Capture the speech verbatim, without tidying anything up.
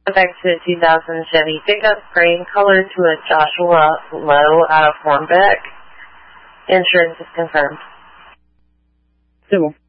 Back to a two thousand Chevy pickup, gray in color to a Joshua Lowe out of Hornbeck. Insurance is confirmed. Civil.